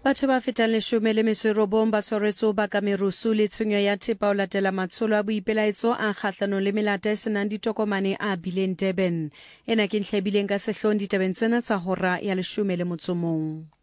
Batho ba fetang 19 ba tshwaretswe ba ka merusu le tshenyo ya thepa o latela matsholo a boipelaetso a kgahlanong le melata e senang ditokomane a bileng Durban. Ena ke ntlha e bileng ka sehloohong ditabeng tsena tsa hora ya 11.